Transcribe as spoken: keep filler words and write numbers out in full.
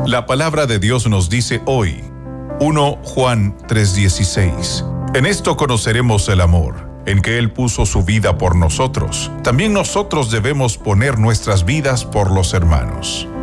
La palabra de Dios nos dice hoy, primera Juan tres dieciséis, en esto conoceremos el amor, en que Él puso su vida por nosotros. También nosotros debemos poner nuestras vidas por los hermanos.